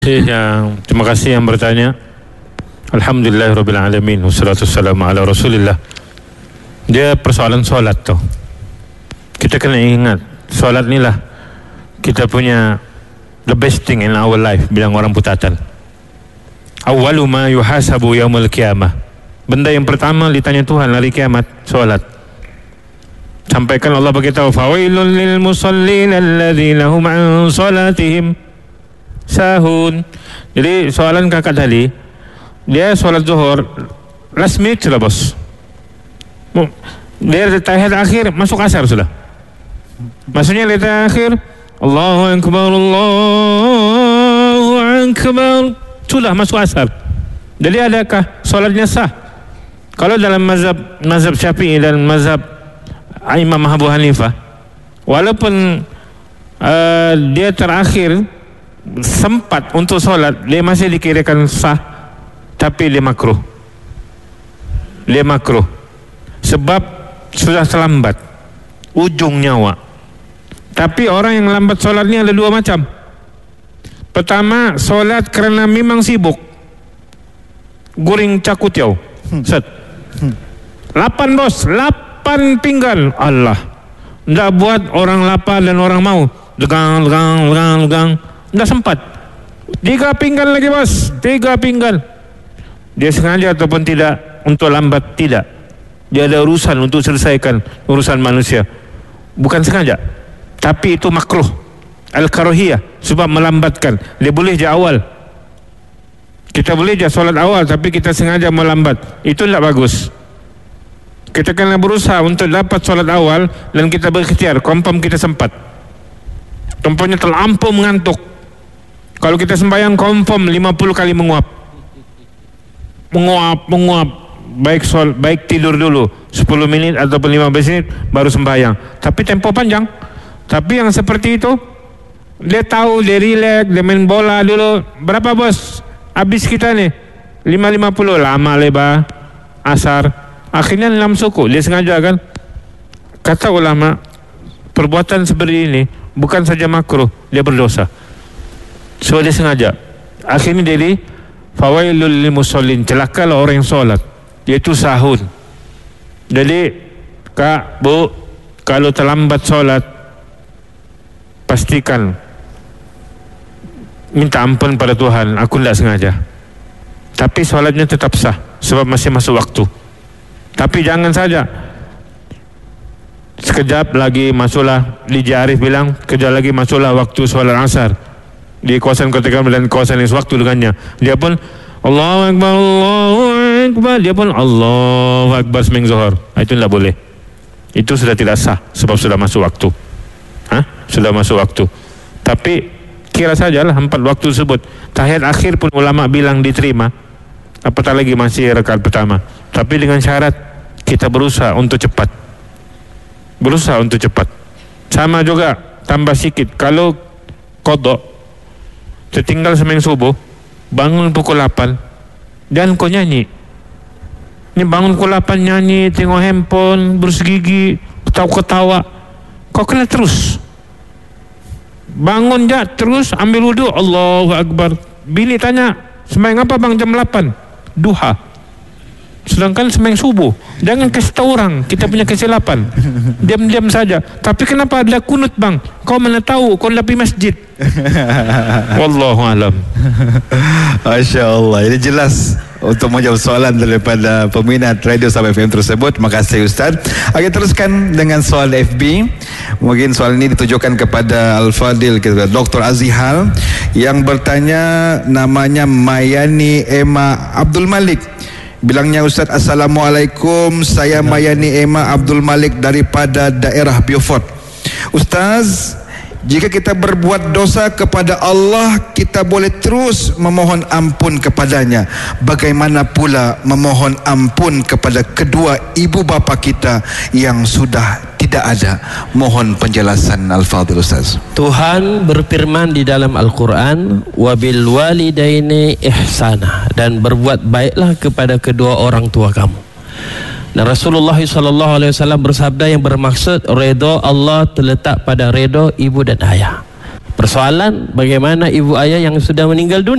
Terima kasih yang bertanya. Alhamdulillahirrabbilalamin, wassalatu wassalamu ala rasulillah. Dia persoalan solat tu. Kita kena ingat, solat ni lah kita punya the best thing in our life, bilang orang Putatan. Awwalu ma yuhasabu yaumul qiyamah. Benda yang pertama ditanya Tuhan hari kiamat, solat. Sampaikan Allah beritahu, fawailul lil musallin alladzina hum an salatihim sahun. Jadi soalan kakak tadi, dia solat zuhur last minute sudah bos. Dia tahiyat akhir masuk asar sudah. Maksudnya tahiyat akhir Allahu akbar sudah masuk asar. Jadi adakah solatnya sah? Kalau dalam mazhab Syafi'i dan mazhab Imam Abu Hanifah, walaupun dia terakhir sempat untuk solat, dia masih dikirakan sah, tapi dia makruh. Dia makruh sebab sudah terlambat ujung nyawa. Tapi orang yang lambat solat ni ada dua macam. Pertama, solat kerana memang sibuk, guring cakutiau set 8 bos, 8 pinggan. Allah, ndak buat orang lapar dan orang mau legang. Dah sempat 3 pinggan lagi bos, 3 pinggan. Dia sengaja ataupun tidak untuk lambat? Tidak. Dia ada urusan untuk selesaikan urusan manusia, bukan sengaja. Tapi itu makruh, al-karohiyah, sebab melambatkan. Dia boleh je awal, kita boleh je solat awal, tapi kita sengaja melambat. Itu tidak bagus. Kita kena berusaha untuk dapat solat awal dan kita berikhtiar, confirm kita sempat. Contohnya terlampau mengantuk, kalau kita sembahyang confirm 50 kali menguap, baik tidur dulu 10 menit ataupun 15 menit baru sembahyang, tapi tempo panjang. Tapi yang seperti itu, dia tahu, dia relax, dia main bola dulu. Berapa bos habis kita ni? 5.50, lama lebar asar, akhirnya 6 suku. Dia sengaja kan? Kata ulama, perbuatan seperti ini bukan saja makruh, dia berdosa. So dia sengaja. Akhirnya jadi fawailul lil musallin, celakalah orang yang solat, iaitu sahun. Jadi kak, bu, kalau terlambat solat, pastikan minta ampun pada Tuhan, aku tidak sengaja. Tapi solatnya tetap sah sebab masih masuk waktu. Tapi jangan saja sekejap lagi masuklah, DJ Arif bilang sekejap lagi masuklah waktu solat asar di kawasan Kota Kinabalu dan kawasan yang sewaktu dengannya. Dia pun Allahu Akbar, Allahu Akbar, dia pun Allahu Akbar semeng zuhur. Itu tidak boleh. Itu sudah tidak sah sebab sudah masuk waktu. Sudah masuk waktu. Tapi kira sajalah 4 waktu tersebut. Tahiyat akhir pun ulama bilang diterima, apatah lagi masih rakaat pertama. Tapi dengan syarat kita berusaha untuk cepat. Berusaha untuk cepat. Sama juga, tambah sikit, kalau qadha tertinggal semeng subuh, bangun pukul 8, dan kau nyanyi. Ni bangun pukul 8 nyanyi, tengok handphone, berus gigi, ketawa-ketawa. Kau kena terus bangun je, terus ambil wuduk, Allahu Akbar. Bini tanya, sembahyang apa bang jam 8? Duha. Sedangkan sembahyang subuh. Jangan kasih tahu orang kita punya kesilapan. Diam-diam saja. Tapi kenapa ada kunut bang? Kau mana tahu, kau nak pergi masjid. Wallahu alam. Masya Allah, ini jelas untuk menjawab soalan daripada peminat Radio Sabah FM tersebut. Terima kasih Ustaz. Kita teruskan dengan soal FB. Mungkin soal ini ditujukan kepada Al-Fadil, Dr. Azihal, yang bertanya, namanya Mayani Emma Abdul Malik. Bilangnya, Ustaz, Assalamualaikum, saya Mayani Emma Abdul Malik daripada daerah Beaufort. Ustaz, jika kita berbuat dosa kepada Allah, kita boleh terus memohon ampun kepadanya. Bagaimana pula memohon ampun kepada kedua ibu bapa kita yang sudah tidak ada? Mohon penjelasan Al-Fadhil Ustaz. Tuhan berfirman di dalam Al-Quran, wabil walidaini ihsana, dan berbuat baiklah kepada kedua orang tua kamu. Dan Rasulullah SAW bersabda yang bermaksud redha Allah terletak pada redha ibu dan ayah. Persoalan bagaimana ibu ayah yang sudah meninggal dunia.